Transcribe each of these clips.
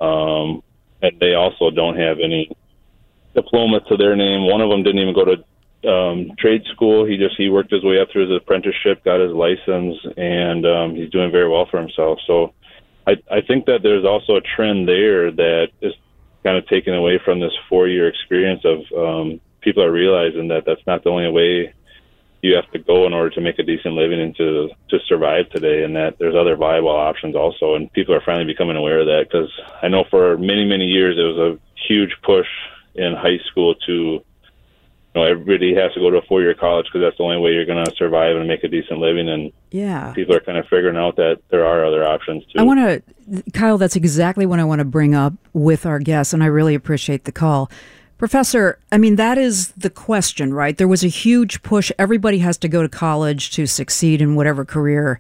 and they also don't have any diplomas to their name. One of them didn't even go to trade school. He worked his way up through his apprenticeship, got his license, and he's doing very well for himself. So I think that there's also a trend there that is kind of taken away from this 4-year experience of people are realizing that that's not the only way you have to go in order to make a decent living and to survive today, and that there's other viable options also. And people are finally becoming aware of that, because I know for many, many years it was a huge push in high school to, everybody has to go to a 4-year college because that's the only way you're going to survive and make a decent living. And people are kind of figuring out that there are other options too. Kyle, that's exactly what I want to bring up with our guests, and I really appreciate the call. Professor, that is the question, right? There was a huge push. Everybody has to go to college to succeed in whatever career.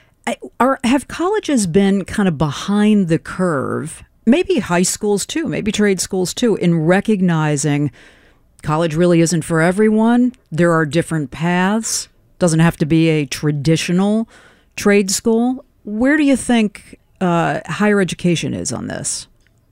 Have colleges been kind of behind the curve, maybe high schools too, maybe trade schools too, in recognizing college really isn't for everyone? There are different paths. Doesn't have to be a traditional trade school. Where do you think higher education is on this?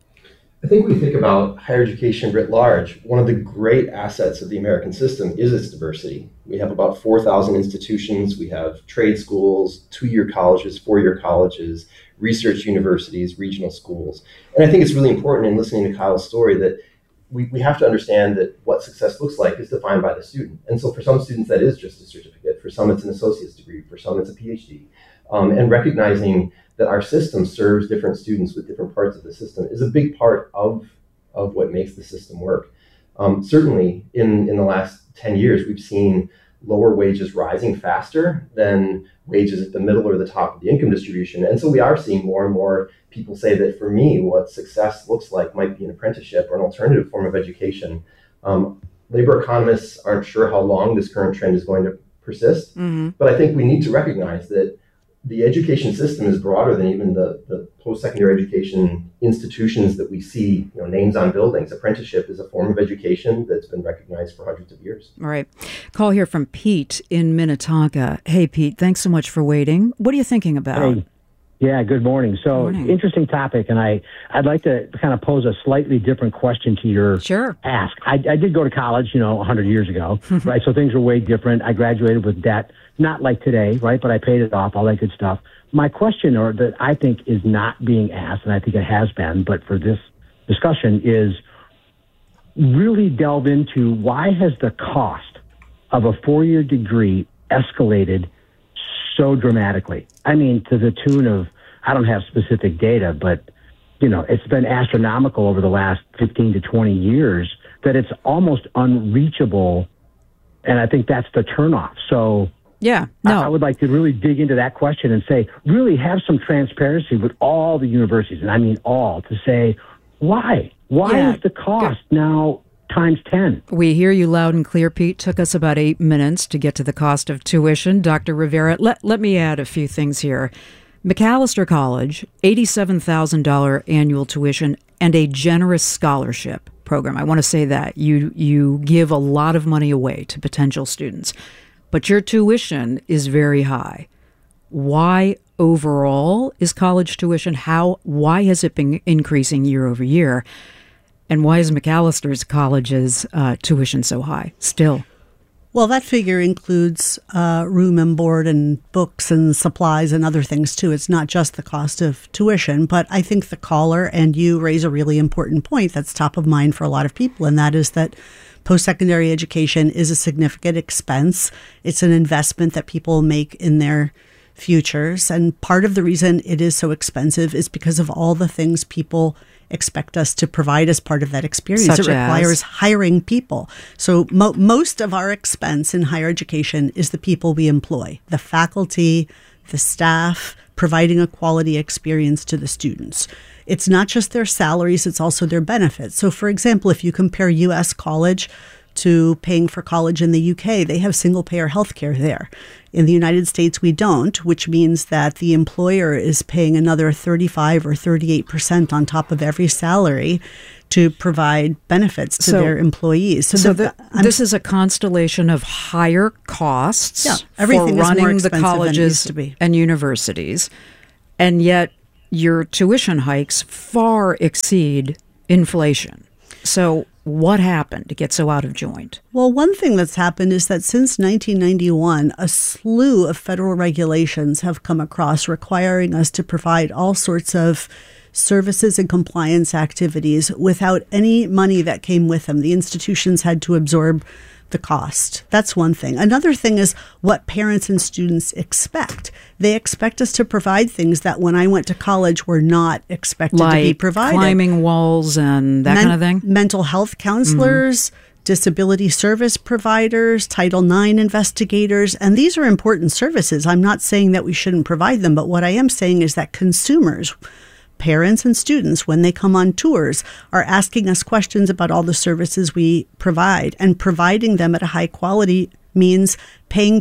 I think when we think about higher education writ large, one of the great assets of the American system is its diversity. We have about 4,000 institutions. We have trade schools, 2-year colleges, 4-year colleges, research universities, regional schools. And I think it's really important in listening to Kyle's story that we have to understand that what success looks like is defined by the student. And so for some students, that is just a certificate. For some, it's an associate's degree. For some, it's a PhD. And recognizing that our system serves different students with different parts of the system is a big part of what makes the system work. Certainly, in the last 10 years, we've seen lower wages rising faster than wages at the middle or the top of the income distribution. And so we are seeing more and more people say that for me, what success looks like might be an apprenticeship or an alternative form of education. Labor economists aren't sure how long this current trend is going to persist, but I think we need to recognize that the education system is broader than even the post-secondary education institutions that we see, names on buildings. Apprenticeship is a form of education that's been recognized for hundreds of years. All right. Call here from Pete in Minnetonka. Hey, Pete, thanks so much for waiting. What are you thinking about? Hey. Yeah, good morning. So, interesting topic, and I'd like to kind of pose a slightly different question to your ask. I did go to college, 100 years ago, right? So things were way different. I graduated with debt, not like today, right? But I paid it off, all that good stuff. My question, or that I think is not being asked, and I think it has been, but for this discussion, is really delve into why has the cost of a 4-year degree escalated so dramatically? I mean, to the tune of, I don't have specific data, but, it's been astronomical over the last 15 to 20 years that it's almost unreachable. And I think that's the turnoff. So I would like to really dig into that question and say, really have some transparency with all the universities, and I mean all, to say, why? Why is the cost now times 10? We hear you loud and clear, Pete. Took us about 8 minutes to get to the cost of tuition. Dr. Rivera, let me add a few things here. Macalester College, $87,000 annual tuition and a generous scholarship program. I want to say that. You give a lot of money away to potential students, but your tuition is very high. Why overall is college tuition? Why has it been increasing year over year? And why is Macalester's college's tuition so high still? Well, that figure includes room and board and books and supplies and other things, too. It's not just the cost of tuition. But I think the caller and you raise a really important point that's top of mind for a lot of people, and that is that post-secondary education is a significant expense. It's an investment that people make in their futures. And part of the reason it is so expensive is because of all the things people expect us to provide as part of that experience. It requires hiring people. So most of our expense in higher education is the people we employ, the faculty, the staff, providing a quality experience to the students. It's not just their salaries, it's also their benefits. So for example, if you compare U.S. college to paying for college in the UK, they have single-payer health care there. In the United States, we don't, which means that the employer is paying another 35 or 38% on top of every salary to provide benefits to their employees. This is a constellation of higher costs for everything running is more the colleges than it used to be. and universities, and yet your tuition hikes far exceed inflation. So what happened to get so out of joint? Well, one thing that's happened is that since 1991, a slew of federal regulations have come across requiring us to provide all sorts of services and compliance activities without any money that came with them. The institutions had to absorb the cost. That's one thing. Another thing is what parents and students expect. They expect us to provide things that when I went to college were not expected to be provided. Like climbing walls and that kind of thing? Mental health counselors, disability service providers, Title IX investigators, and these are important services. I'm not saying that we shouldn't provide them, but what I am saying is that consumers, parents and students, when they come on tours, are asking us questions about all the services we provide, and providing them at a high quality means paying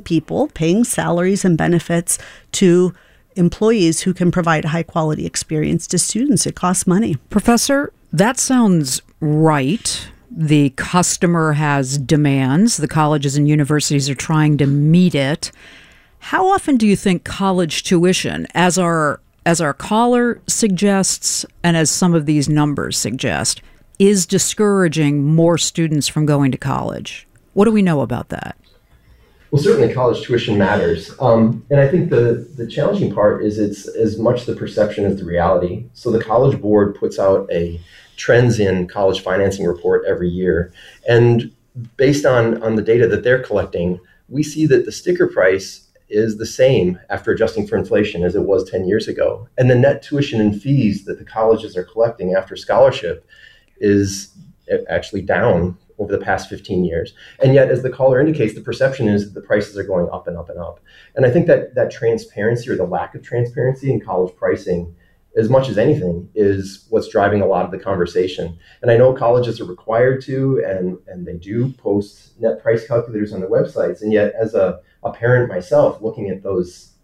salaries and benefits to employees who can provide a high quality experience to students. It costs money. Professor, that sounds right. The customer has demands. The colleges and universities are trying to meet it. How often do you think college tuition, as our caller suggests, and as some of these numbers suggest, is discouraging more students from going to college? What do we know about that? Well, certainly college tuition matters. And I think the challenging part is it's as much the perception as the reality. So the College Board puts out a trends in college financing report every year. And based on the data that they're collecting, we see that the sticker price is the same after adjusting for inflation as it was 10 years ago. And the net tuition and fees that the colleges are collecting after scholarship is actually down over the past 15 years. And yet, as the caller indicates, the perception is that the prices are going up and up and up. And I think that transparency, or the lack of transparency in college pricing, as much as anything, is what's driving a lot of the conversation. And I know colleges are required to, and they do post net price calculators on their websites. And yet, as a parent myself, looking at those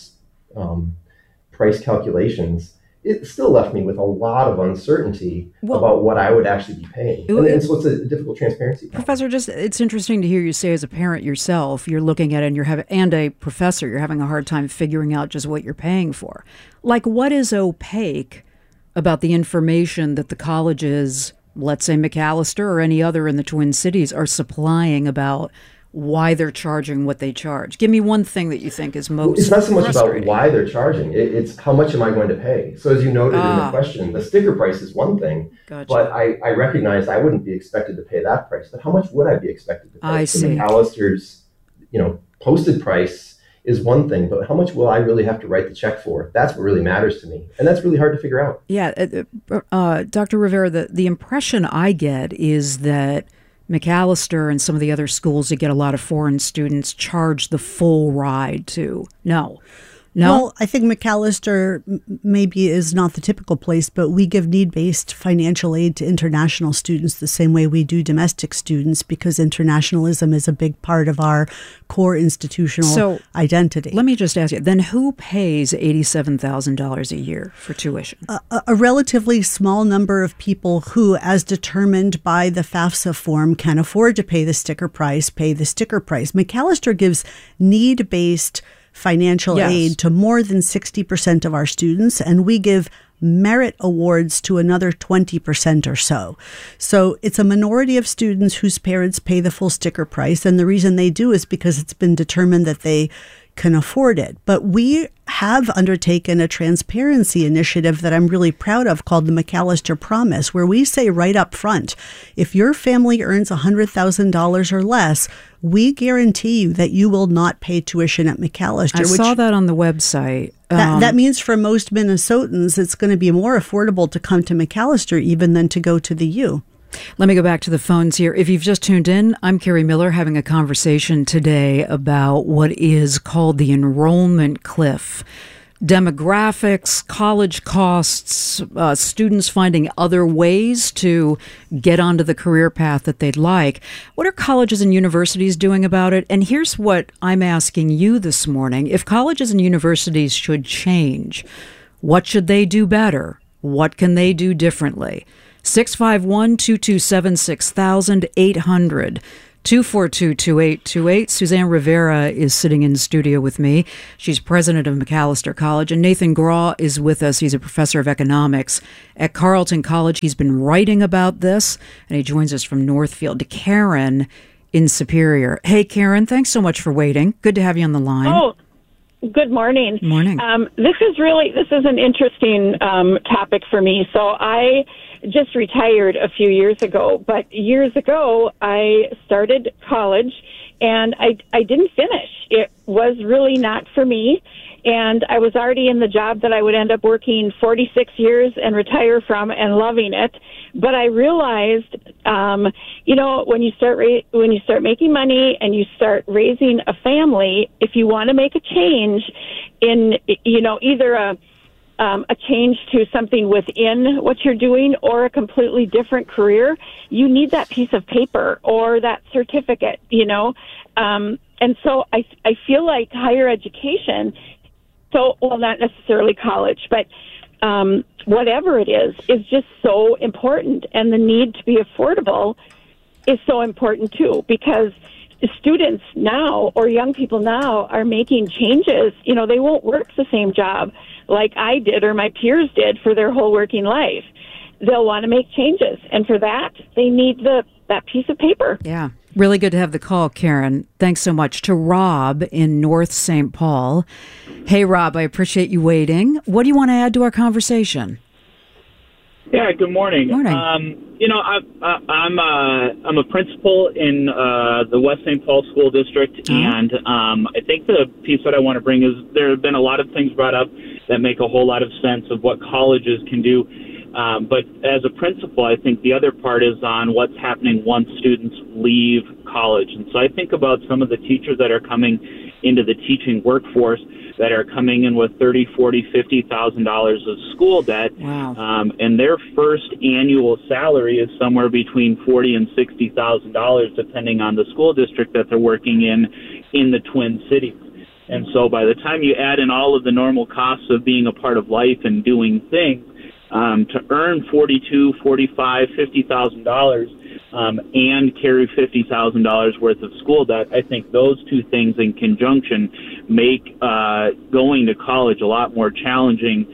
price calculations, it still left me with a lot of uncertainty about what I would actually be paying. And so it's a difficult transparency problem. Professor, it's interesting to hear you say, as a parent yourself, you're looking at it and a professor, you're having a hard time figuring out just what you're paying for. Like, what is opaque about the information that the colleges, let's say Macalester or any other in the Twin Cities, are supplying about why they're charging what they charge? Give me one thing that you think is most It's not so much about why they're charging. It's how much am I going to pay? So as you noted in the question, the sticker price is one thing, but I recognize I wouldn't be expected to pay that price. But how much would I be expected to pay? I see. Macalester's, posted price is one thing, but how much will I really have to write the check for? That's what really matters to me. And that's really hard to figure out. Yeah. Dr. Rivera, the impression I get is that Macalester and some of the other schools that get a lot of foreign students charge the full ride too. No. Well, I think Macalester maybe is not the typical place, but we give need-based financial aid to international students the same way we do domestic students, because internationalism is a big part of our core institutional identity. Let me just ask you, then who pays $87,000 a year for tuition? A relatively small number of people who, as determined by the FAFSA form, can afford to pay the sticker price, pay the sticker price. Macalester gives need-based financial aid to more than 60% of our students, and we give merit awards to another 20% or so. So it's a minority of students whose parents pay the full sticker price, and the reason they do is because it's been determined that they can afford it. But we have undertaken a transparency initiative that I'm really proud of called the Macalester Promise, where we say right up front, if your family earns $100,000 or less, we guarantee you that you will not pay tuition at Macalester. I saw that on the website. That means for most Minnesotans, it's going to be more affordable to come to Macalester even than to go to the U. Let me go back to the phones here. If you've just tuned in, I'm Carrie Miller having a conversation today about what is called the enrollment cliff. Demographics, college costs, students finding other ways to get onto the career path that they'd like. What are colleges and universities doing about it? And here's what I'm asking you this morning. If colleges and universities should change, what should they do better? What can they do differently? 651-227-6800. 242-2828. Suzanne Rivera is sitting in studio with me. She's president of Macalester College. And Nathan Graw is with us. He's a professor of economics at Carleton College. He's been writing about this, and he joins us from Northfield. Karen in Superior. Hey, Karen, thanks so much for waiting. Good to have you on the line. Oh, good morning. Morning. This is an interesting topic for me. So I just retired a few years ago, but years ago I started college and I didn't finish. It was really not for me. And I was already in the job that I would end up working 46 years and retire from and loving it. But I realized, when you start making money and you start raising a family, if you want to make a change in, either a change to something within what you're doing or a completely different career, you need that piece of paper or that certificate, And so I feel like higher education, not necessarily college, but whatever it is just so important. And the need to be affordable is so important too, because students now or young people now are making changes. They won't work the same job like I did or my peers did for their whole working life. They'll want to make changes. And for that, they need that piece of paper. Yeah. Really good to have the call, Karen. Thanks so much. To Rob in North St. Paul. Hey, Rob, I appreciate you waiting. What do you want to add to our conversation? Yeah, good morning. Morning. I'm a principal in the West St. Paul School District, and I think the piece that I want to bring is there have been a lot of things brought up that make a whole lot of sense of what colleges can do. But as a principal, I think the other part is on what's happening once students leave college. And so I think about some of the teachers that are coming into the teaching workforce that are coming in with $30,000, $40,000, $50,000 of school debt. Wow. And their first annual salary is somewhere between $40,000 and $60,000, depending on the school district that they're working in the Twin Cities. And so by the time you add in all of the normal costs of being a part of life and doing things, to earn $42,000, $45,000, $50,000 and carry $50,000 worth of school debt, I think those two things in conjunction make going to college a lot more challenging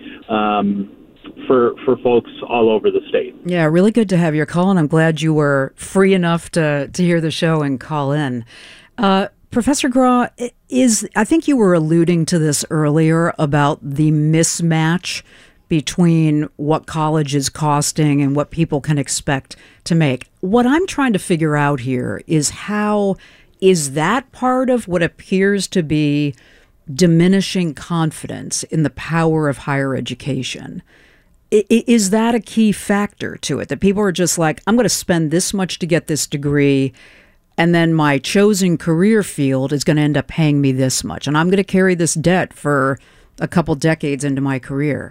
for folks all over the state. Yeah, really good to have your call, and I'm glad you were free enough to hear the show and call in. Professor Graw, I think you were alluding to this earlier about the mismatch between what college is costing and what people can expect to make. What I'm trying to figure out here is how is that part of what appears to be diminishing confidence in the power of higher education? Is that a key factor to it? That people are just like, I'm going to spend this much to get this degree, and then my chosen career field is going to end up paying me this much, and I'm going to carry this debt for a couple decades into my career.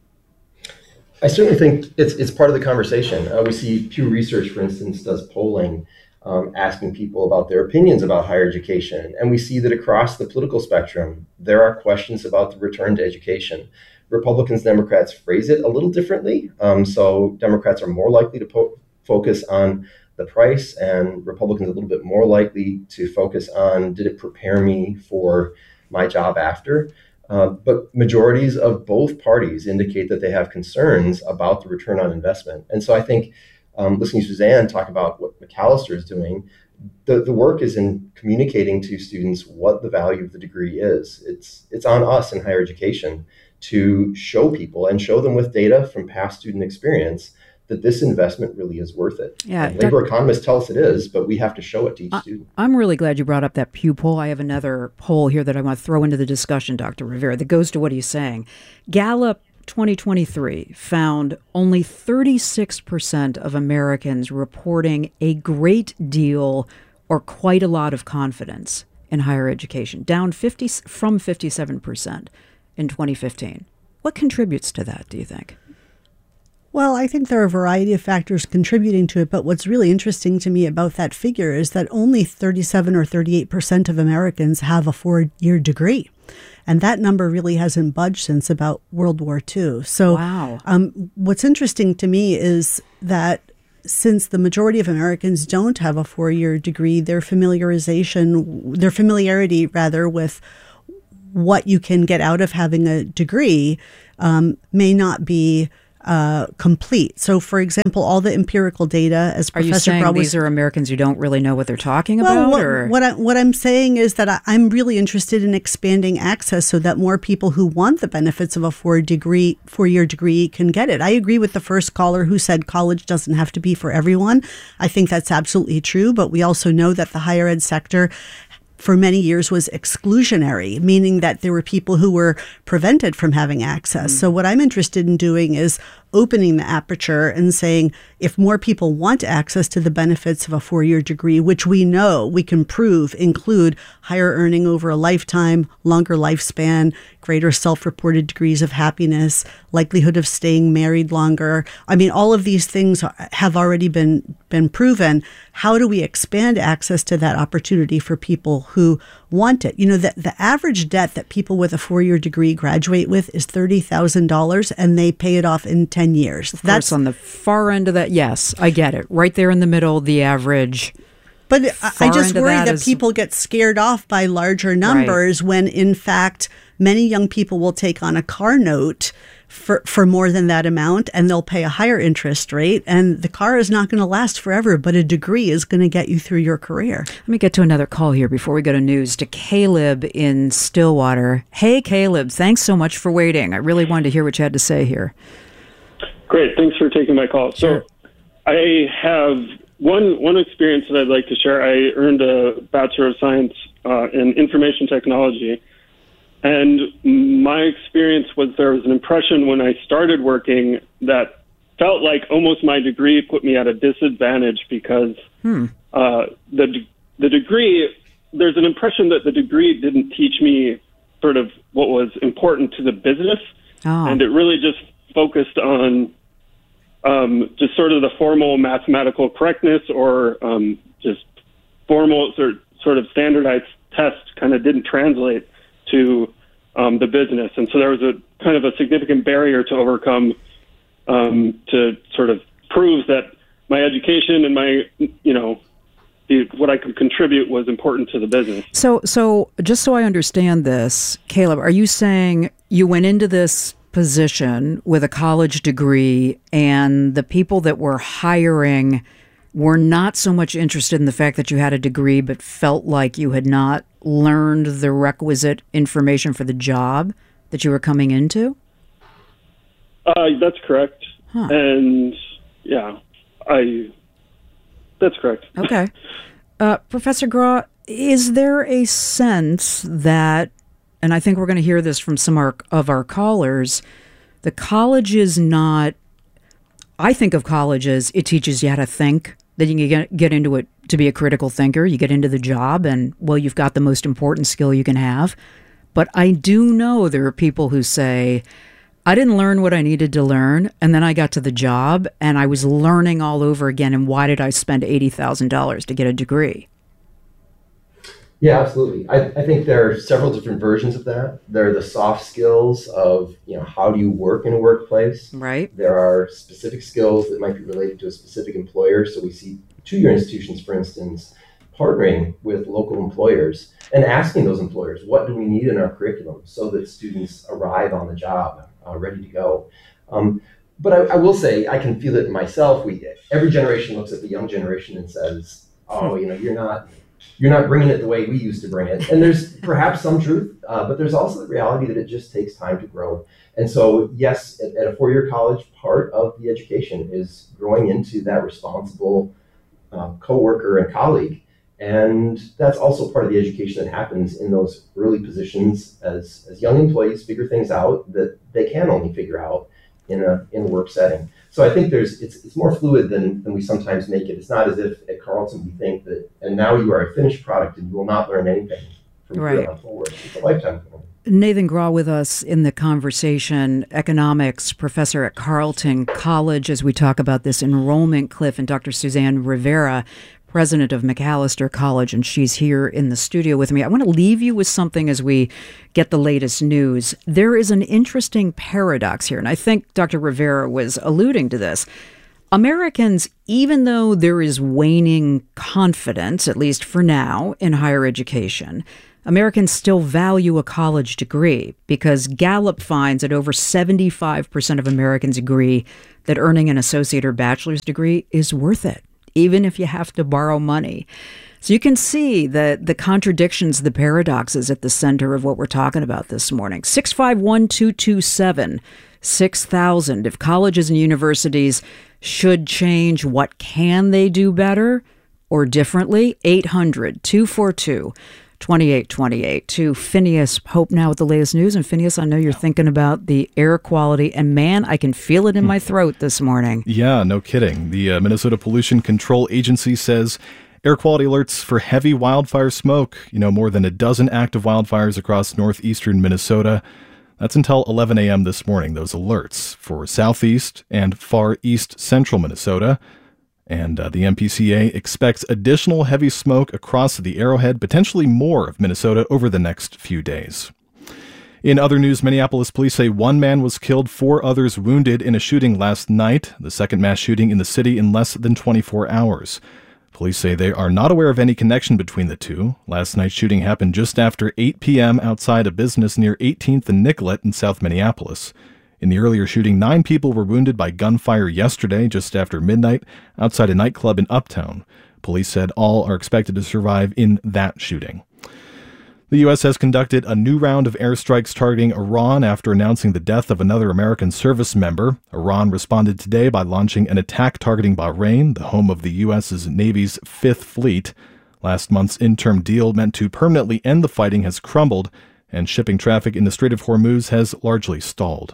I certainly think it's part of the conversation. We see Pew Research, for instance, does polling asking people about their opinions about higher education. And we see that across the political spectrum, there are questions about the return to education. Republicans, Democrats phrase it a little differently. So Democrats are more likely to focus on the price, and Republicans a little bit more likely to focus on, did it prepare me for my job after? But majorities of both parties indicate that they have concerns about the return on investment. And so I think listening to Suzanne talk about what Macalester is doing, the work is in communicating to students what the value of the degree is. It's on us in higher education to show people and show them with data from past student experience that this investment really is worth it. Yeah, labor economists tell us it is, but we have to show it to each student. I'm really glad you brought up that Pew poll. I have another poll here that I want to throw into the discussion, Dr. Rivera, that goes to what he's saying. Gallup 2023 found only 36% of Americans reporting a great deal or quite a lot of confidence in higher education, down from 57% in 2015. What contributes to that, do you think? Well, I think there are a variety of factors contributing to it, but what's really interesting to me about that figure is that only 37 or 38% of Americans have a 4-year degree. And that number really hasn't budged since about World War II. So wow. What's interesting to me is that since the majority of Americans don't have a 4-year degree, their familiarity with what you can get out of having a degree may not be complete. So, for example, all the empirical data, as Professor Are you saying Grawe these are Americans who don't really know what they're talking about? What I'm saying is that I'm really interested in expanding access so that more people who want the benefits of a 4-year degree can get it. I agree with the first caller who said college doesn't have to be for everyone. I think that's absolutely true, but we also know that the higher ed sector for many years was exclusionary, meaning that there were people who were prevented from having access. So what I'm interested in doing is opening the aperture and saying, if more people want access to the benefits of a 4-year degree, which we know we can prove include higher earning over a lifetime, longer lifespan, greater self-reported degrees of happiness, likelihood of staying married longer. I mean, all of these things have already been proven. How do we expand access to that opportunity for people who want it? You know, the average debt that people with a 4-year degree graduate with is $30,000, and they pay it off in 10 years. That's on the far end of that. Yes, I get it. Right there in the middle, the average. But I just worry that people get scared off by larger numbers when, in fact, many young people will take on a car note for more than that amount, and they'll pay a higher interest rate, and the car is not going to last forever, but a degree is going to get you through your career. Let me get to another call here before we go to news, to Caleb in Stillwater. Hey, Caleb, thanks so much for waiting. I really wanted to hear what you had to say here. Great. Thanks for taking my call. Sure. So I have one experience that I'd like to share. I earned a Bachelor of Science in Information Technology. And my experience was there was an impression when I started working that felt like almost my degree put me at a disadvantage because the degree, there's an impression that the degree didn't teach me sort of what was important to the business. And it really just focused on just sort of the formal mathematical correctness or just formal sort of standardized test kind of didn't translate to the business. And so there was a kind of a significant barrier to overcome to sort of prove that my education and my, what I could contribute was important to the business. So just so I understand this, Caleb, are you saying you went into this position with a college degree and the people that were hiring were not so much interested in the fact that you had a degree, but felt like you had not learned the requisite information for the job that you were coming into? That's correct. And that's correct. Okay. Professor Grawe, is there a sense that, and I think we're going to hear this from some of our callers, the college is not, I think of college as it teaches you how to think, that you can get into it to be a critical thinker. You get into the job and, well, you've got the most important skill you can have. But I do know there are people who say, I didn't learn what I needed to learn, and then I got to the job and I was learning all over again, and why did I spend $80,000 to get a degree? Yeah, absolutely. I think there are several different versions of that. There are the soft skills of, how do you work in a workplace? Right. There are specific skills that might be related to a specific employer. So we see 2-year institutions, for instance, partnering with local employers and asking those employers, what do we need in our curriculum so that students arrive on the job ready to go? But I will say, I can feel it in myself. Every generation looks at the young generation and says, you're not bringing it the way we used to bring it. And there's perhaps some truth, but there's also the reality that it just takes time to grow. And so, yes, at a 4-year college, part of the education is growing into that responsible coworker and colleague. And that's also part of the education that happens in those early positions as young employees figure things out that they can only figure out in a work setting. So I think it's more fluid than we sometimes make it. It's not as if at Carleton we think that, and now you are a finished product and you will not learn anything from here on forward. It's a lifetime thing. Nathan Grawe with us in the conversation, economics professor at Carleton College, as we talk about this enrollment cliff, and Dr. Suzanne Rivera, president of Macalester College, and she's here in the studio with me. I want to leave you with something as we get the latest news. There is an interesting paradox here, and I think Dr. Rivera was alluding to this. Americans, even though there is waning confidence, at least for now, in higher education, Americans still value a college degree because Gallup finds that over 75% of Americans agree that earning an associate or bachelor's degree is worth it, even if you have to borrow money. So you can see the contradictions, the paradoxes at the center of what we're talking about this morning. 651-227-6000. If colleges and universities should change, what can they do better or differently? 800-242-2828. To Phineas Hope now with the latest news. And Phineas, I know you're thinking about the air quality, and man, I can feel it in my throat this morning. Yeah, no kidding. The Minnesota Pollution Control Agency says air quality alerts for heavy wildfire smoke, more than a dozen active wildfires across northeastern Minnesota. That's until 11 a.m. this morning, those alerts for southeast and far east central Minnesota. And the MPCA expects additional heavy smoke across the Arrowhead, potentially more of Minnesota over the next few days. In other news, Minneapolis police say one man was killed, 4 others wounded in a shooting last night, the second mass shooting in the city in less than 24 hours. Police say they are not aware of any connection between the two. Last night's shooting happened just after 8 p.m. outside a business near 18th and Nicollet in South Minneapolis. In the earlier shooting, 9 people were wounded by gunfire yesterday, just after midnight, outside a nightclub in Uptown. Police said all are expected to survive in that shooting. The U.S. has conducted a new round of airstrikes targeting Iran after announcing the death of another American service member. Iran responded today by launching an attack targeting Bahrain, the home of the U.S.'s Navy's 5th Fleet. Last month's interim deal meant to permanently end the fighting has crumbled, and shipping traffic in the Strait of Hormuz has largely stalled.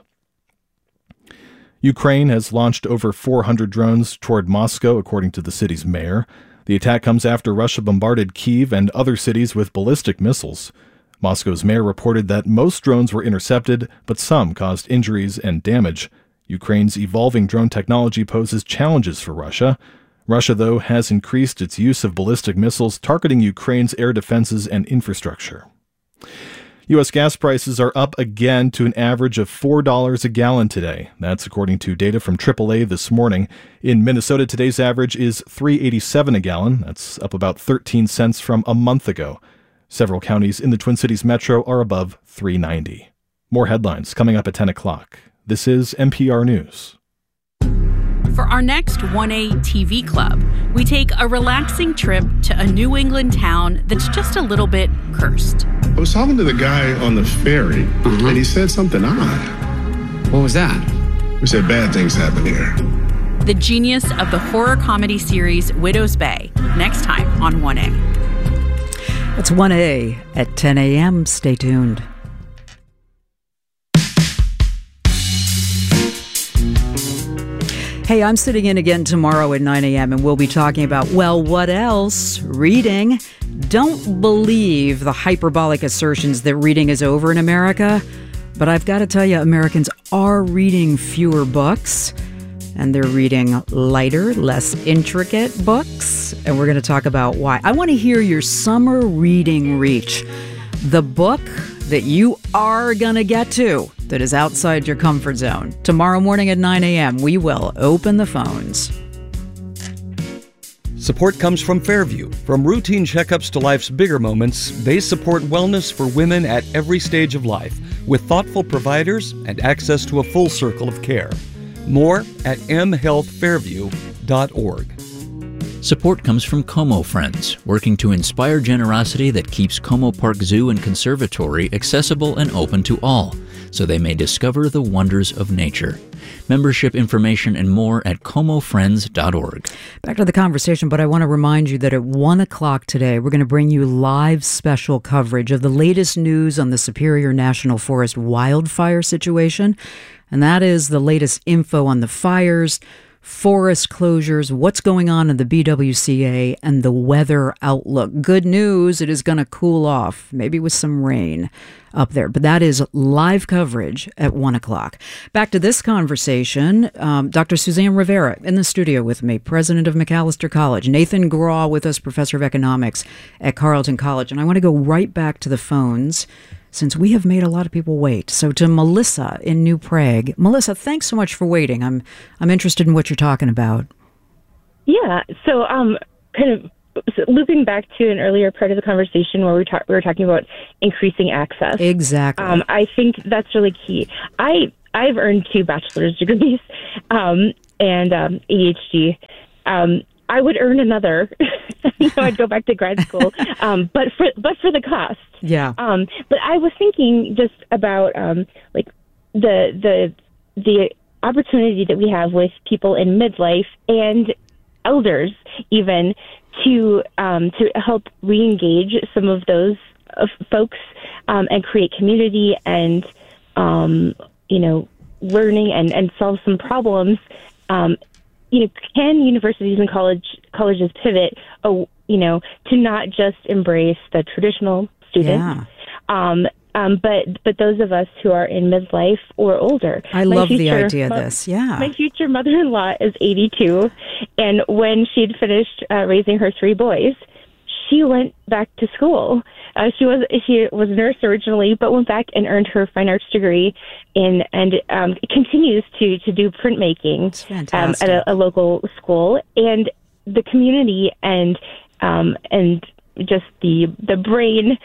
Ukraine has launched over 400 drones toward Moscow, according to the city's mayor. The attack comes after Russia bombarded Kyiv and other cities with ballistic missiles. Moscow's mayor reported that most drones were intercepted, but some caused injuries and damage. Ukraine's evolving drone technology poses challenges for Russia. Russia, though, has increased its use of ballistic missiles targeting Ukraine's air defenses and infrastructure. U.S. gas prices are up again to an average of $4 a gallon today. That's according to data from AAA this morning. In Minnesota, today's average is $3.87 a gallon. That's up about 13 cents from a month ago. Several counties in the Twin Cities metro are above $3.90. More headlines coming up at 10 o'clock. This is NPR News. For our next 1A TV Club, we take a relaxing trip to a New England town that's just a little bit cursed. I was talking to the guy on the ferry, and he said something odd. What was that? He said bad things happen here. The genius of the horror comedy series Widow's Bay, next time on 1A. It's 1A at 10 a.m. Stay tuned. Hey, I'm sitting in again tomorrow at 9 a.m. and we'll be talking about, well, what else? Reading. Don't believe the hyperbolic assertions that reading is over in America. But I've got to tell you, Americans are reading fewer books. And they're reading lighter, less intricate books. And we're going to talk about why. I want to hear your summer reading reach. The book that you are going to get to that is outside your comfort zone. Tomorrow morning at 9 a.m., we will open the phones. Support comes from Fairview. From routine checkups to life's bigger moments, they support wellness for women at every stage of life with thoughtful providers and access to a full circle of care. More at mhealthfairview.org. Support comes from Como Friends, working to inspire generosity that keeps Como Park Zoo and Conservatory accessible and open to all, so they may discover the wonders of nature. Membership information and more at comofriends.org. Back to the conversation, but I want to remind you that at 1 o'clock today, we're going to bring you live special coverage of the latest news on the Superior National Forest wildfire situation. And that is the latest info on the fires, forest closures, what's going on in the BWCA, and the weather outlook. Good news, it is going to cool off, maybe with some rain up there. But that is live coverage at 1 o'clock. Back to this conversation, Dr. Suzanne Rivera in the studio with me, president of Macalester College. Nathan Graw with us, professor of economics at Carleton College. And I want to go right back to the phones since we have made a lot of people wait. So to Melissa in New Prague. Melissa, thanks so much for waiting. I'm interested in what you're talking about. Yeah, so kind of looping back to an earlier part of the conversation where we were talking about increasing access. Exactly. I think that's really key. I've earned 2 bachelor's degrees and ADHD. I would earn another. I'd go back to grad school, but for the cost. Yeah. But I was thinking just about like the opportunity that we have with people in midlife and elders even to help re-engage some of those folks and create community and learning and solve some problems. Can universities and colleges pivot, to not just embrace the traditional students, but those of us who are in midlife or older. I love the idea of this. Yeah. My future mother-in-law is 82, and when she'd finished raising her 3 boys, she went back to school. She was a nurse originally, but went back and earned her fine arts degree and continues to do printmaking at a local school. And the community and just the brain,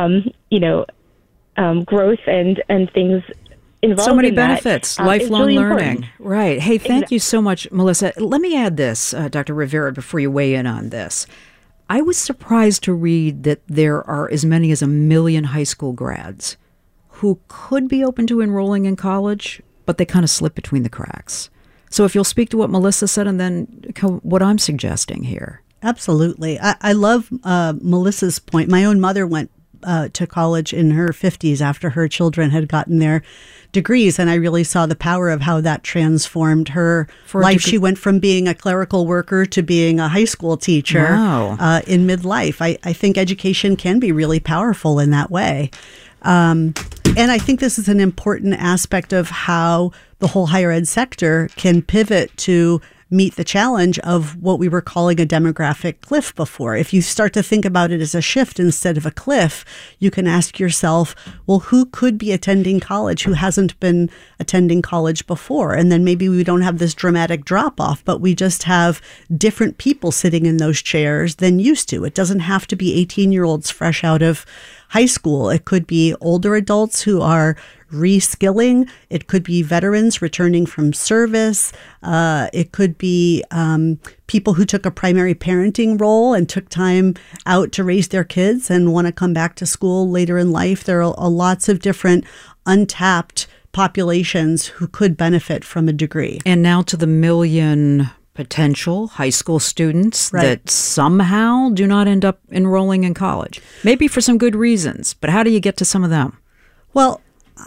growth and things involved. So many in benefits, that, lifelong really learning. Important. Right. Hey, thank you so much, Melissa. Let me add this, Dr. Rivera, before you weigh in on this. I was surprised to read that there are as many as 1 million high school grads who could be open to enrolling in college, but they kind of slip between the cracks. So if you'll speak to what Melissa said and then what I'm suggesting here. Absolutely. I love Melissa's point. My own mother went to college in her 50s after her children had gotten their degrees, and I really saw the power of how that transformed her life. She went from being a clerical worker to being a high school teacher in midlife. I think education can be really powerful in that way. And I think this is an important aspect of how the whole higher ed sector can pivot to meet the challenge of what we were calling a demographic cliff before. If you start to think about it as a shift instead of a cliff, you can ask yourself, well, who could be attending college who hasn't been attending college before? And then maybe we don't have this dramatic drop off, but we just have different people sitting in those chairs than used to. It doesn't have to be 18-year-olds fresh out of high school. It could be older adults who are reskilling. It could be veterans returning from service. It could be people who took a primary parenting role and took time out to raise their kids and want to come back to school later in life. There are lots of different untapped populations who could benefit from a degree. And now to the 1 million potential high school students that somehow do not end up enrolling in college. Maybe for some good reasons, but how do you get to some of them? Well,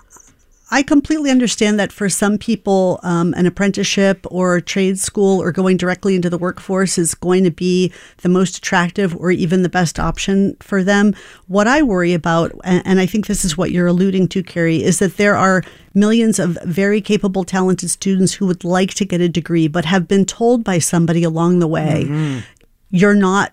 I completely understand that for some people, an apprenticeship or a trade school or going directly into the workforce is going to be the most attractive or even the best option for them. What I worry about, and I think this is what you're alluding to, Carrie, is that there are millions of very capable, talented students who would like to get a degree, but have been told by somebody along the way, you're not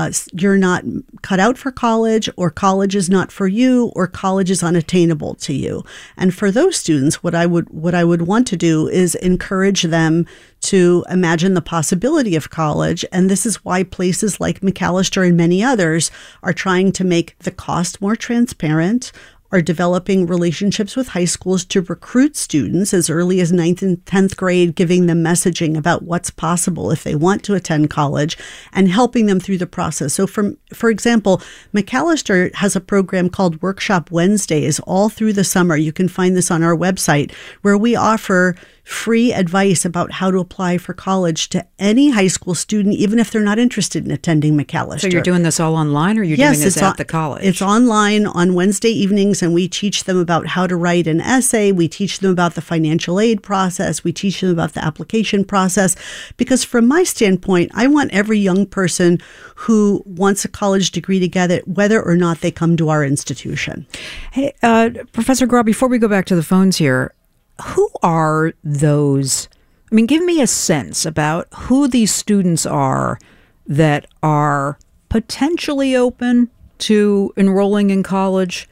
cut out for college, or college is not for you, or college is unattainable to you. And for those students, what I would want to do is encourage them to imagine the possibility of college. And this is why places like Macalester and many others are trying to make the cost more transparent, are developing relationships with high schools to recruit students as early as 9th and 10th grade, giving them messaging about what's possible if they want to attend college and helping them through the process. So for example, Macalester has a program called Workshop Wednesdays all through the summer. You can find this on our website, where we offer free advice about how to apply for college to any high school student, even if they're not interested in attending Macalester. So you're doing this all online, or you're doing this at the college? It's online on Wednesday evenings, and we teach them about how to write an essay. We teach them about the financial aid process. We teach them about the application process. Because from my standpoint, I want every young person who wants a college degree to get it, whether or not they come to our institution. Hey, Professor Grau, before we go back to the phones here, who are those? I mean, give me a sense about who these students are that are potentially open to enrolling in college,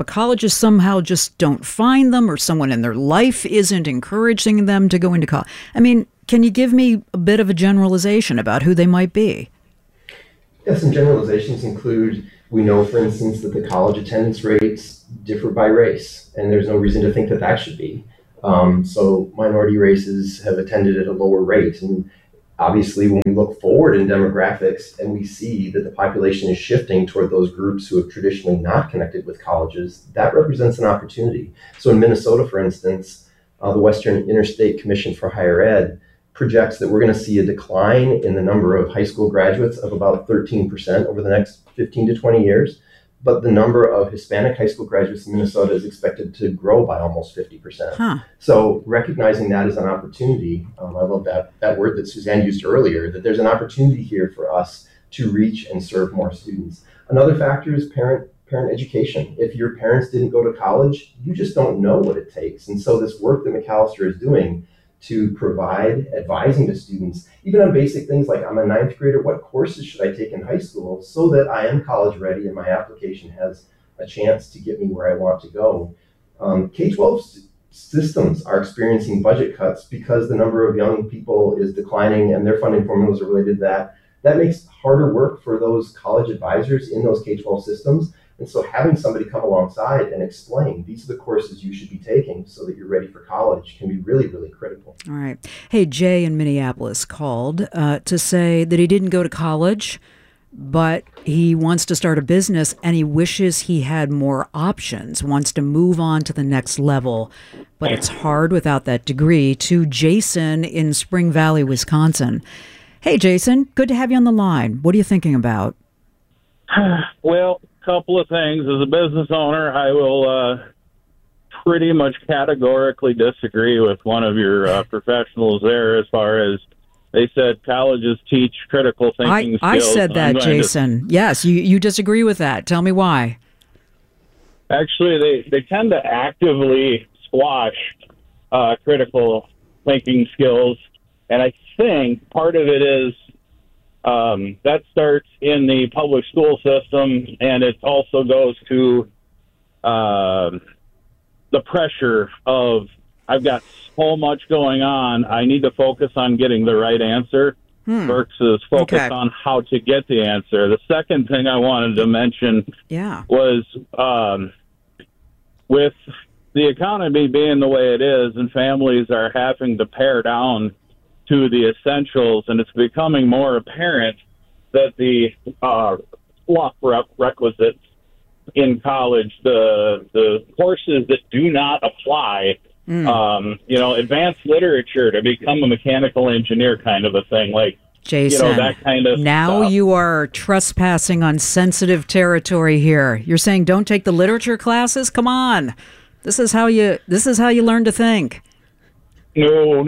but colleges somehow just don't find them, or someone in their life isn't encouraging them to go into college. I mean, can you give me a bit of a generalization about who they might be? Yeah, some generalizations include, we know, for instance, that the college attendance rates differ by race, and there's no reason to think that that should be. So minority races have attended at a lower rate. And obviously, when we look forward in demographics and we see that the population is shifting toward those groups who have traditionally not connected with colleges, that represents an opportunity. So in Minnesota, for instance, the Western Interstate Commission for Higher Ed projects that we're going to see a decline in the number of high school graduates of about 13% over the next 15 to 20 years. But the number of Hispanic high school graduates in Minnesota is expected to grow by almost 50%. So recognizing that as an opportunity, I love that word that Suzanne used earlier, that there's an opportunity here for us to reach and serve more students. Another factor is parent education. If your parents didn't go to college, you just don't know what it takes. And so this work that Macalester is doing to provide advising to students, even on basic things like, I'm a ninth grader, what courses should I take in high school so that I am college ready and my application has a chance to get me where I want to go. K-12 systems are experiencing budget cuts because the number of young people is declining and their funding formulas are related to that. That makes harder work for those college advisors in those K-12 systems. And so having somebody come alongside and explain, these are the courses you should be taking so that you're ready for college can be really, really critical. All right. Hey, Jay in Minneapolis called to say that he didn't go to college, but he wants to start a business and he wishes he had more options, wants to move on to the next level, but it's hard without that degree. To Jason in Spring Valley, Wisconsin. Hey, Jason, good to have you on the line. What are you thinking about? Well, couple of things. As a business owner, I will pretty much categorically disagree with one of your professionals there as far as they said colleges teach critical thinking skills. I said that, Jason. Yes, you disagree with that. Tell me why. Actually, they tend to actively squash critical thinking skills, and I think part of it is that starts in the public school system, and it also goes to the pressure of, I've got so much going on, I need to focus on getting the right answer versus focus on how to get the answer. The second thing I wanted to mention was with the economy being the way it is and families are having to pare down to the essentials, and it's becoming more apparent that the fluff requisites in college, the courses that do not apply, advanced literature to become a mechanical engineer kind of a thing, like, Jason, that kind of now stuff. You are trespassing on sensitive territory here. You're saying don't take the literature classes? Come on. This is how you learn to think. No.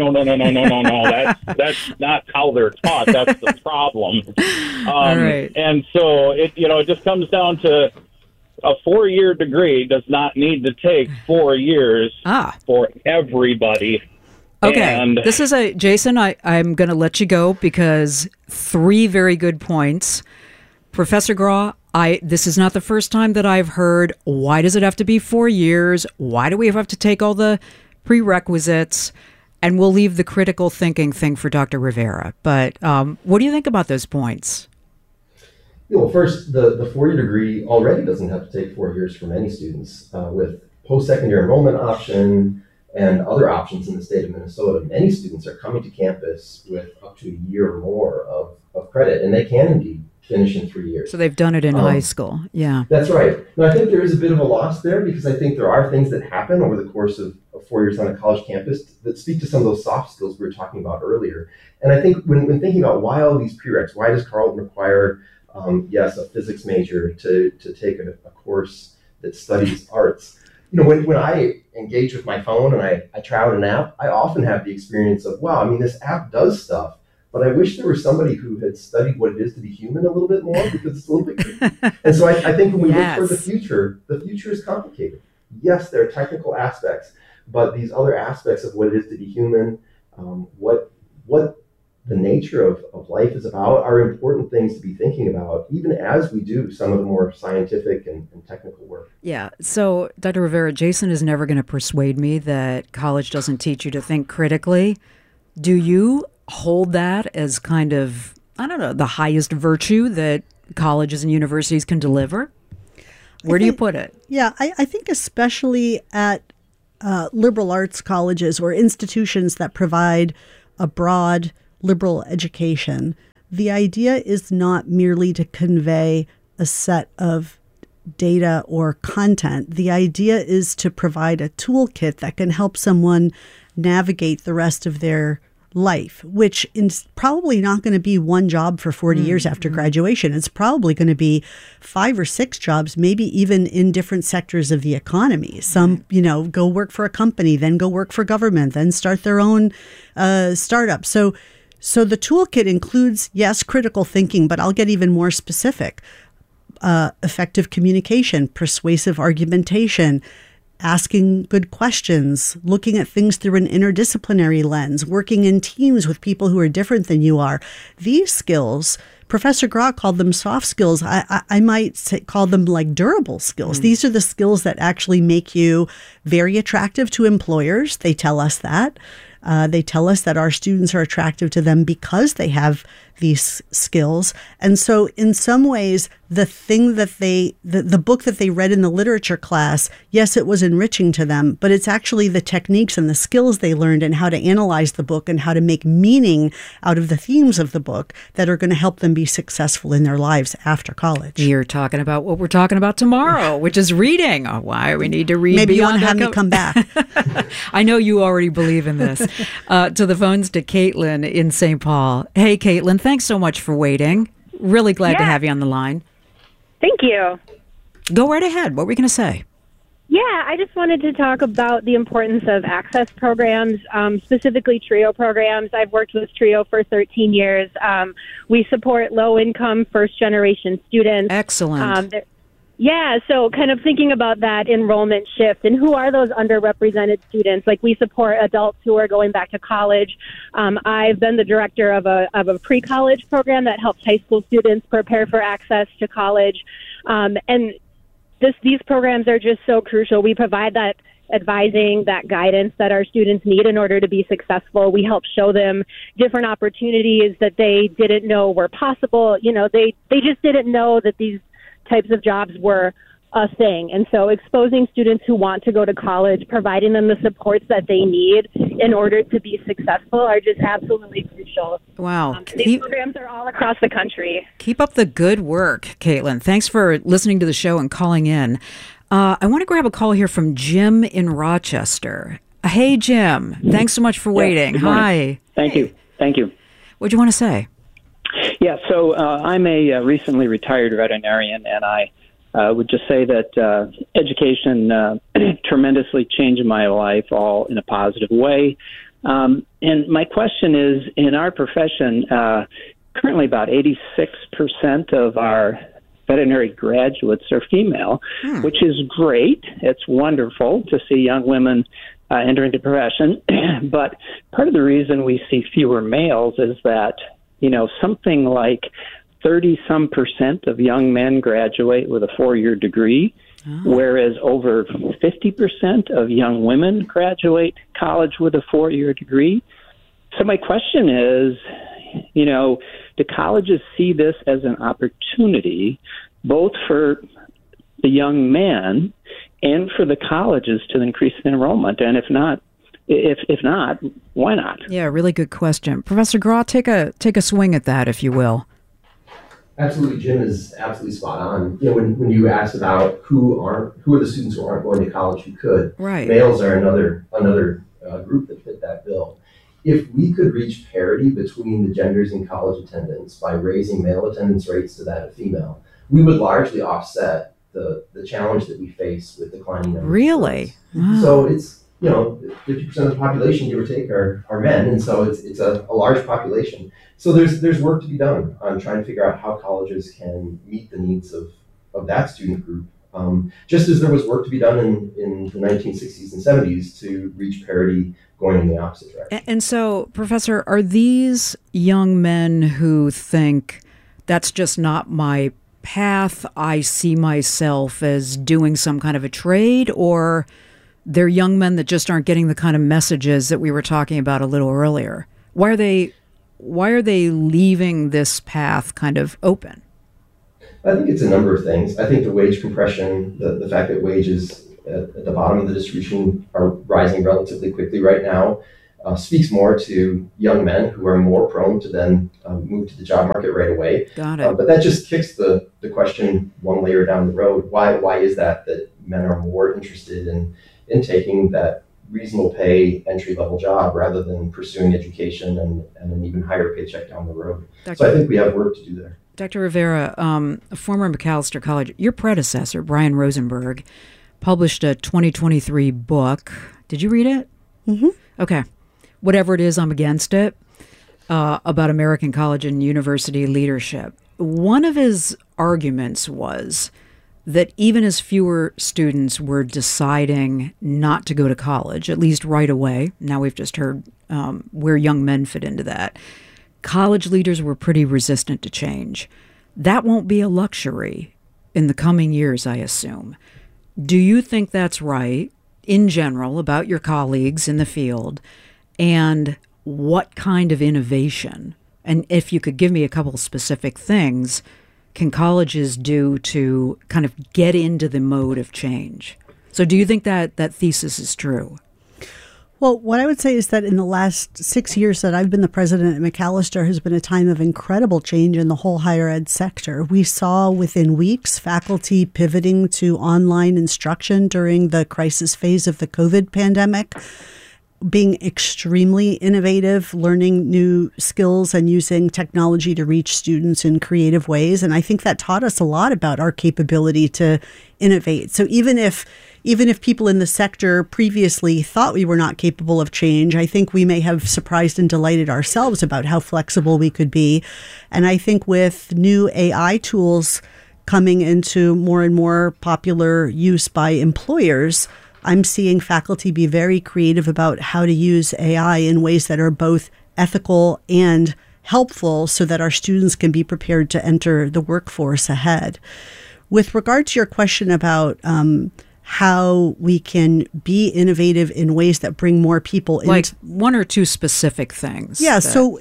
That's not how they're taught. That's the problem. All right. And so it just comes down to a 4-year degree does not need to take 4 years for everybody. Okay. And this is Jason, I'm going to let you go because 3 very good points. Professor Graw, this is not the first time that I've heard, why does it have to be 4 years? Why do we have to take all the prerequisites? And we'll leave the critical thinking thing for Dr. Rivera. But what do you think about those points? Well, first, the 4-year degree already doesn't have to take 4 years for many students. With post-secondary enrollment option and other options in the state of Minnesota, many students are coming to campus with up to a year or more of credit, and they can indeed finish in 3 years. So they've done it in high school. Yeah. That's right. Now, I think there is a bit of a loss there because I think there are things that happen over the course of 4 years on a college campus that speak to some of those soft skills we were talking about earlier. And I think when thinking about why all these prereqs, why does Carleton require, a physics major to take a course that studies arts? When I engage with my phone and I try out an app, I often have the experience of, wow, this app does stuff, but I wish there was somebody who had studied what it is to be human a little bit more because it's a little bit creepy. And so I think when we look for the future is complicated. Yes, there are technical aspects, but these other aspects of what it is to be human, what the nature of life is about are important things to be thinking about, even as we do some of the more scientific and technical work. Yeah. So, Dr. Rivera, Jason is never going to persuade me that college doesn't teach you to think critically. Do you hold that as kind of, I don't know, the highest virtue that colleges and universities can deliver? Where do you put it? Yeah, I think especially at liberal arts colleges or institutions that provide a broad liberal education, the idea is not merely to convey a set of data or content. The idea is to provide a toolkit that can help someone navigate the rest of their life, which is probably not going to be one job for 40 years after graduation. It's probably going to be 5 or 6 jobs, maybe even in different sectors of the economy. Some, go work for a company, then go work for government, then start their own startup. So the toolkit includes, yes, critical thinking, but I'll get even more specific. Effective communication, persuasive argumentation, asking good questions, looking at things through an interdisciplinary lens, working in teams with people who are different than you are. These skills, Professor Groth called them soft skills. I might call them like durable skills. These are the skills that actually make you very attractive to employers. They tell us that. They tell us that our students are attractive to them because they have these skills. And so in some ways, the thing that the book that they read in the literature class, yes, it was enriching to them, but it's actually the techniques and the skills they learned and how to analyze the book and how to make meaning out of the themes of the book that are going to help them be successful in their lives after college. You're talking about what we're talking about tomorrow, which is reading. Oh, why we need to read. Maybe you want to have me come back. I know you already believe in this. To the phones to Caitlin in St. Paul. Hey, Caitlin, thanks so much for waiting. Really glad to have you on the line. Thank you. Go right ahead. What were we going to say? Yeah, I just wanted to talk about the importance of access programs, specifically TRIO programs. I've worked with TRIO for 13 years. We support low-income, first-generation students. Excellent. Yeah, so kind of thinking about that enrollment shift and who are those underrepresented students? Like we support adults who are going back to college. I've been the director of a pre-college program that helps high school students prepare for access to college. And these programs are just so crucial. We provide that advising, that guidance that our students need in order to be successful. We help show them different opportunities that they didn't know were possible. They just didn't know that these types of jobs were a thing. And so exposing students who want to go to college, providing them the supports that they need in order to be successful are just absolutely crucial. Wow. These programs are all across the country. Keep up the good work, Caitlin. Thanks for listening to the show and calling in. I want to grab a call here from Jim in Rochester. Hey, Jim. Thanks so much for waiting. Hi. Thank you. What do you want to say? Yeah, so I'm a recently retired veterinarian, and I would just say that education tremendously changed my life, all in a positive way. And my question is, in our profession, currently about 86% of our veterinary graduates are female, which is great. It's wonderful to see young women enter into the profession. But part of the reason we see fewer males is that something like 30-some% of young men graduate with a 4-year degree, whereas over 50% of young women graduate college with a 4-year degree. So my question is, do colleges see this as an opportunity both for the young men and for the colleges to increase enrollment? And if not, why not? Yeah, really good question. Professor Groth, take a swing at that, if you will. Absolutely, Jim is absolutely spot on. When you asked about who are the students who aren't going to college who could, right. Males are another group that fit that bill. If we could reach parity between the genders in college attendance by raising male attendance rates to that of female, we would largely offset the challenge that we face with declining numbers. Really? Wow. So it's 50% of the population, give or take, are men, and so it's a large population. So there's work to be done on trying to figure out how colleges can meet the needs of that student group. Just as there was work to be done in the 1960s and 70s to reach parity going in the opposite direction. And so, Professor, are these young men who think that's just not my path, I see myself as doing some kind of a trade, or they're young men that just aren't getting the kind of messages that we were talking about a little earlier? Why are they leaving this path kind of open? I think it's a number of things. I think the wage compression, the fact that wages at the bottom of the distribution are rising relatively quickly right now, speaks more to young men who are more prone to then move to the job market right away. Got it. But that just kicks the question one layer down the road. Why is that men are more interested in taking that reasonable pay entry-level job rather than pursuing education and an even higher paycheck down the road? So I think we have work to do there. Dr. Rivera, former Macalester College, your predecessor, Brian Rosenberg, published a 2023 book. Did you read it? Mm-hmm. Okay. Whatever it is, I'm against it, about American college and university leadership. One of his arguments was that even as fewer students were deciding not to go to college, at least right away, now we've just heard where young men fit into that, college leaders were pretty resistant to change. That won't be a luxury in the coming years, I assume. Do you think that's right, in general, about your colleagues in the field? And what kind of innovation, and if you could give me a couple of specific things, can colleges do to kind of get into the mode of change? So do you think that thesis is true? Well, what I would say is that in the last 6 years that I've been the president at Macalester has been a time of incredible change in the whole higher ed sector. We saw within weeks faculty pivoting to online instruction during the crisis phase of the COVID pandemic, being extremely innovative, learning new skills and using technology to reach students in creative ways. And I think that taught us a lot about our capability to innovate. So even if people in the sector previously thought we were not capable of change, I think we may have surprised and delighted ourselves about how flexible we could be. And I think with new AI tools coming into more and more popular use by employers, I'm seeing faculty be very creative about how to use AI in ways that are both ethical and helpful so that our students can be prepared to enter the workforce ahead. With regard to your question about how we can be innovative in ways that bring more people in. Like one or two specific things. Yeah. So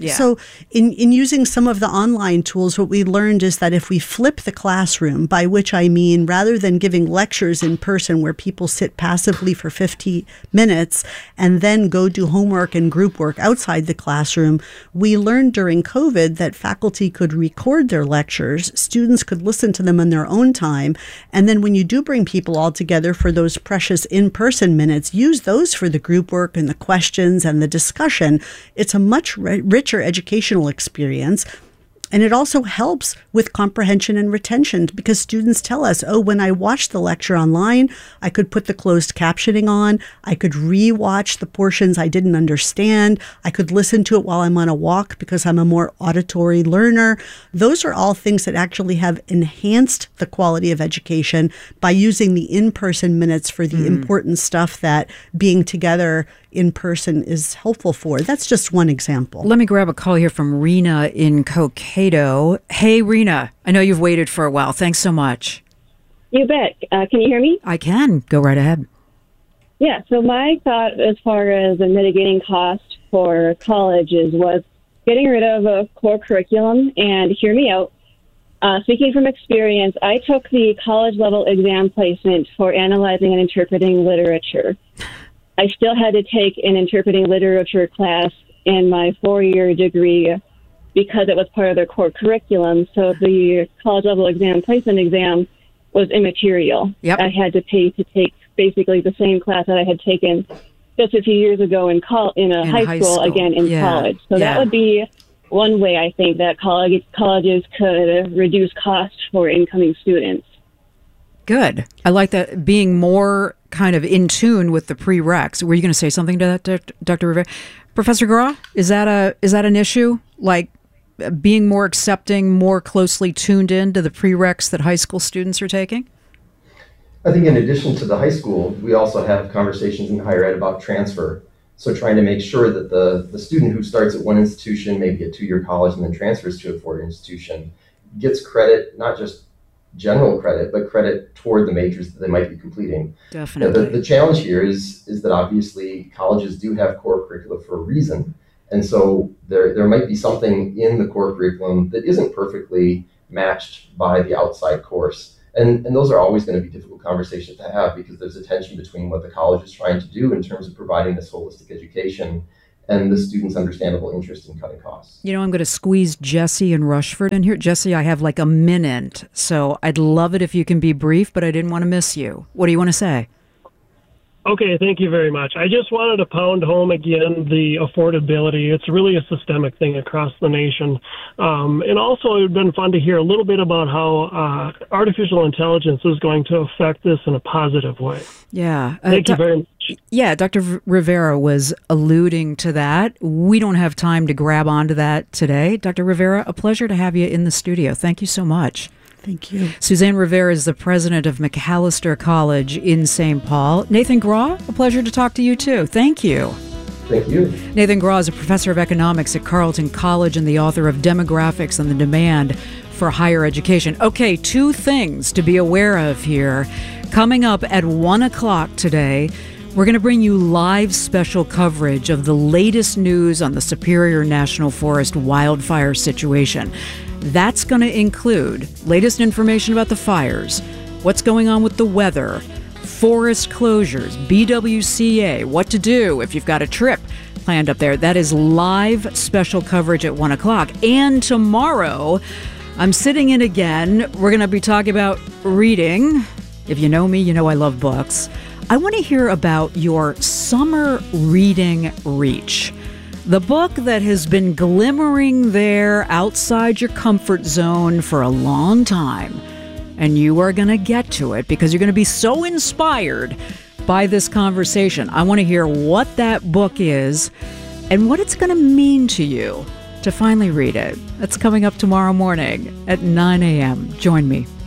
in using some of the online tools, what we learned is that if we flip the classroom, by which I mean rather than giving lectures in person where people sit passively for 50 minutes and then go do homework and group work outside the classroom, we learned during COVID that faculty could record their lectures, students could listen to them in their own time, and then when you do bring people all together for those precious in-person minutes, use those for the group work and the questions and the discussion. It's a much richer educational experience. And it also helps with comprehension and retention because students tell us, oh, when I watched the lecture online, I could put the closed captioning on. I could re-watch the portions I didn't understand. I could listen to it while I'm on a walk because I'm a more auditory learner. Those are all things that actually have enhanced the quality of education by using the in-person minutes for the important stuff that being together in person is helpful for. That's just one example. Let me grab a call here from Rena in Cokato. Hey, Rena, I know you've waited for a while. Thanks so much. You bet. Can you hear me? I can. Go right ahead. Yeah, so my thought as far as a mitigating cost for colleges was getting rid of a core curriculum, and hear me out. Speaking from experience, I took the college-level exam placement for analyzing and interpreting literature. I still had to take an interpreting literature class in my 4-year degree because it was part of their core curriculum. So the college-level exam, placement exam, was immaterial. Yep. I had to pay to take basically the same class that I had taken just a few years ago in high school, again in college. So that would be one way I think that colleges could reduce costs for incoming students. Good. I like that, being more kind of in tune with the prereqs. Were you going to say something to that, Dr. Rivera? Professor Gra, is that an issue? Like being more accepting, more closely tuned in to the prereqs that high school students are taking? I think in addition to the high school, we also have conversations in higher ed about transfer. So trying to make sure that the student who starts at one institution, maybe a 2-year college, and then transfers to a 4-year institution, gets credit, not just general credit, but credit toward the majors that they might be completing. Definitely. The challenge here is that obviously colleges do have core curricula for a reason. And so there might be something in the core curriculum that isn't perfectly matched by the outside course. And those are always going to be difficult conversations to have, because there's a tension between what the college is trying to do in terms of providing this holistic education and the students' understandable interest in cutting costs. You know, I'm going to squeeze Jesse and Rushford in here. Jesse, I have like a minute, so I'd love it if you can be brief, but I didn't want to miss you. What do you want to say? Okay, thank you very much. I just wanted to pound home again the affordability. It's really a systemic thing across the nation. And also, it would have been fun to hear a little bit about how artificial intelligence is going to affect this in a positive way. Yeah. Thank you very much. Yeah, Dr. Rivera was alluding to that. We don't have time to grab onto that today. Dr. Rivera, a pleasure to have you in the studio. Thank you so much. Thank you. Suzanne Rivera is the president of Macalester College in St. Paul. Nathan Graw, a pleasure to talk to you too. Thank you. Thank you. Nathan Graw is a professor of economics at Carleton College and the author of Demographics and the Demand for Higher Education. Okay, 2 things to be aware of here. Coming up at 1 o'clock today, we're going to bring you live special coverage of the latest news on the Superior National Forest wildfire situation. That's going to include latest information about the fires, what's going on with the weather, forest closures, BWCA, what to do if you've got a trip planned up there. That is live special coverage at 1 o'clock. And tomorrow, I'm sitting in again. We're going to be talking about reading. If you know me, you know I love books. I want to hear about your summer reading reach. The book that has been glimmering there outside your comfort zone for a long time. And you are going to get to it because you're going to be so inspired by this conversation. I want to hear what that book is and what it's going to mean to you to finally read it. That's coming up tomorrow morning at 9 a.m. Join me.